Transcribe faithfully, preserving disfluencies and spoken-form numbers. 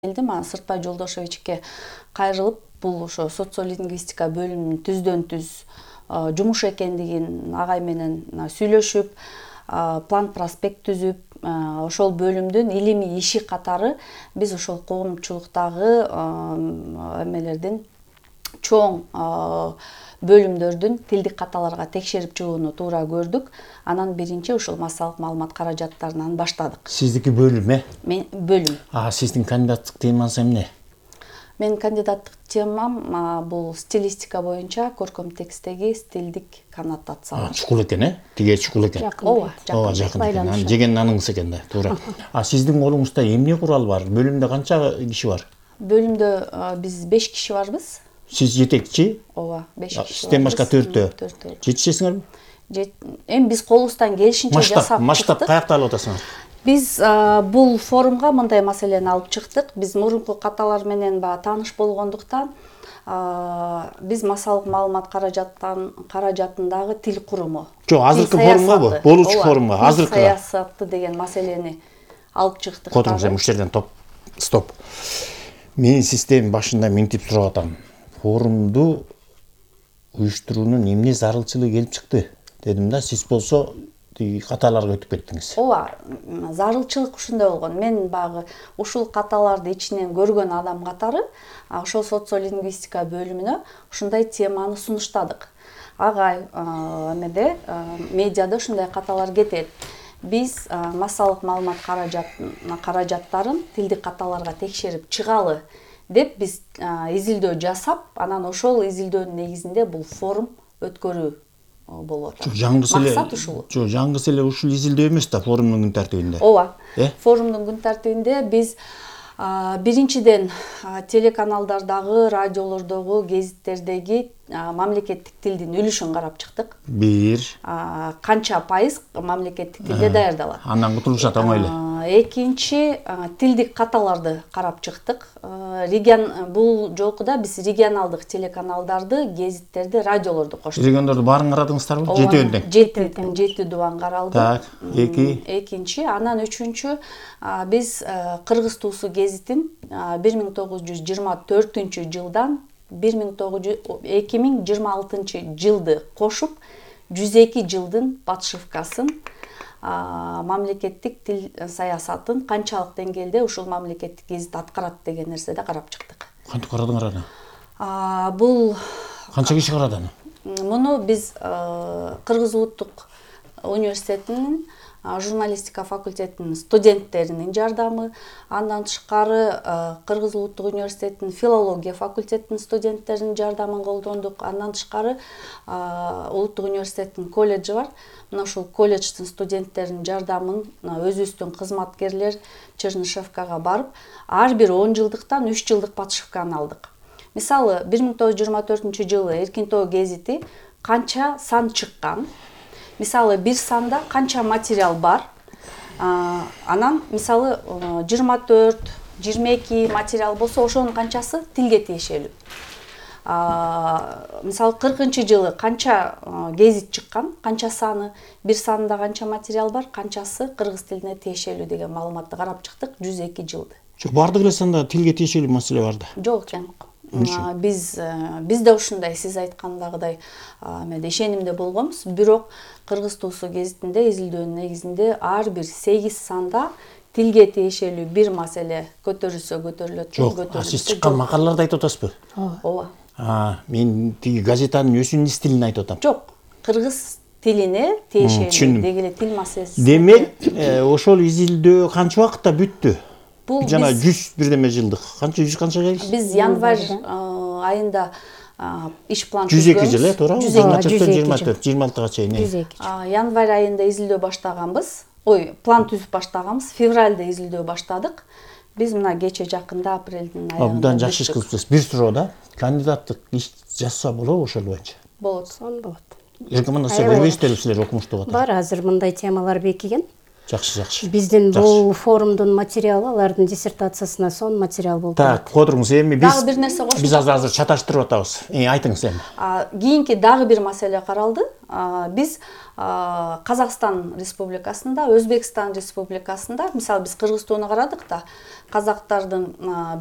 келдим, анан Сыртбай Жолдошевичке кайрылып, бул ошо социолингвистика бөлүмүнүн түздөн түз жумуш экендигин агай менен сүйлөшүп, план проспект түзүп, ошол бөлүмдүн илимий иши катары биз ошол коомчулуктагы эмелердин чоң бөлүмдөрдүн тилдик каталарга текшерип чыгууну туура көрдүк. Анан биринчи ушул массалык маалымат каражаттарынан баштадык. Сиздики бөлүм, э? Мен бөлүм. А сиздин кандидаттык темаңыз эмне? Менин кандидаттык темам бул стилистика боюнча көркөм текстеги стилдик коннотациялар. Чукул экен, э? Тиге чукул экен. Ооба, Ооба, жакын экен. Жеген наныңыз экен да, туура. А сиздин колуңузда эмне курал бар? Бөлүмдө канча киши бар? Бөлүмдө биз беш киши барбыз. Сиз жетекчи? Ооба, беш киши. Сизден башка төртөө. Жетишесиңерби? Эми биз колубуздан келишинче жасап чыктык. Масштаб каякта алып атасыңар? Биз бул форумга мындай маселени алып чыктык. Биз мурунку каталар менен баягы тааныш болгондуктан, биз массалык маалымат каражатындагы тил куруму. Жок, азыркы форумгабы? Болуучу форумга, азыркы саясаты деген маселени алып чыктык. Котуңуз эми ушул жерден топ. Стоп. Мен сизден башында минтип сурап атам. Форумду уюштуруунун эмне зарылчылыгы келип чыкты дедим да, сиз болсо каталарга өтүп кеттиңиз. Ооба, зарылчылык ушундай болгон. Мен багы ушул каталарды ичинен көргөн адам катары ошол социолингвистика бөлүмүнө ушундай теманы сунуштадык. Агай эмеде медиада ушундай каталар кетет. Биз массалык маалымат каражаттарын тилдик каталарга текшерип чыгалы деп биз изилдөө жасап, анан ошол изилдөөнүн негизинде бул форум өткөрүү болуп атат. Максат ушул. Жок, жаңгысы эле ушул изилдөө эмес да форумдун күн тартибинде. Ооба. Форумдун күн тартибинде биз биринчиден телеканалдардагы, радиолордогу, гезиттердеги мамлекеттик тилдин үлүшүн карап чыктык. Бир. Канча пайыз мамлекеттик тилде даярдалат. Андан кутулушат оңой эле. Экинчи, тилдик каталарды карап чыктык. Регион бул жолкуда биз регионалдык телеканалдарды, гезиттерди, радиолорду коштук. Региондорду баарын карадыңыздарбы? Жетөөндө. Жети, жети дубан каралды. Так, эки. Экинчи, анан үчүнчү, биз Кыргыз туусу гезитин бир миң тогуз жүз жыйырма төртүнчү жылдан эки миң жыйырма алтынчы жылды кошуп, жүз эки жылдын батышывкасын, мамлекеттик тил саясатын канчалык деңгээлде ушул мамлекеттик гезит аткарат деген нерседе карап чыктык. Кантип карадыңар аны? Бул канча киши карады аны? Муну биз Кыргыз улуттук университетинин журналистика факультетинин студенттеринин жардамы, андан тышкары Кыргыз улуттук университетинин филология факультетинин студенттеринин жардамын колдондук. Андан тышкары улуттук университеттин колледжи бар. Мына ушул колледждин студенттеринин жардамын өзүбүздүн кызматкерлер Чернышевкага барып, ар бир он жылдыктан үч жылдык батышывканы алдык. Мисалы, бир миң тогуз жүз жыйырма төртүнчү жылы Эркин тоо гезити канча сан чыккан? Мисалы, бир санда канча материал бар? Анан, мисалы, жыйырма төрт, жыйырма эки материал болсо, ошонун канчасы тилге тиешелүү. Мисалы, кыркынчы жылы канча гезит чыккан, канча саны, бир санда канча материал бар, канчасы кыргыз тилине тиешелүү деген маалыматты карап чыктык жүз эки жылды. Жок, бардык эле санда тилге тиешелүү маселе бар да. Жок экен. Биз бизде ушундай сиз айткандагыдай эмеде ишенимде болгонбуз. Бирок Кыргыз туусу гезитинде изилдөөнүн негизинде ар бир сегиз санда тилге тиешелүү бир маселе көтөрүлсө көтөрүлөт. Жок, сиз чыккан макалаларды айтып атасызбы? Ооба. Мен тиги газетанын өзүнүн стилин айтып атам. Жок, кыргыз тилине тиешелүү дегеле тил маселеси. Демек, ошол изилдөө канча убакытта бүттү? Жана жүз бирдеме жылдык. Канча жүз канча жыл? Биз январь айында иш план түзгөнбүз. жүз эки жыл, э, туура? жыйырма төрттөн жыйырма төрт, жыйырма алтыга чейин. Январь айында изилдөө баштаганбыз. Ой, план түзүп баштаганбыз. Февралда изилдөө баштадык. Биз мына кече жакында апрелдин айында. Абдан жакшы иш кылыпсыз. Бир суроо да. Кандидаттык иш жазса болобу ошол боюнча? Болот. Болот. Рекомендация бербейсиздерби силер окумуштуу атат? Бар, азыр мындай темалар бекиген. Жакшы, жакшы. Биздин бул форумдун материалы алардын диссертациясына сонун материал болуп Так, отуруңуз. Эми биз Дагы бир нерсе кошуп биз азыр азыр чаташтырып атабыз. Э, айтыңыз эми. А, кийинки дагы бир маселе каралды. А, биз а, Казакстан Республикасында, Өзбекстан Республикасында, мисалы биз Кыргызстонду карадык да, казактардын